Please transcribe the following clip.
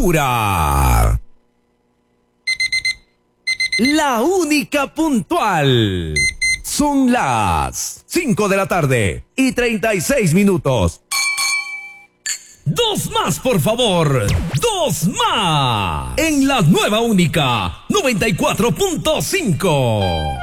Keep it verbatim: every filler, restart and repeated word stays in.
Honduras. La única puntual. Son las cinco de la tarde y treinta y seis minutos. Dos más, por favor. Dos más. En la nueva única noventa y cuatro punto cinco.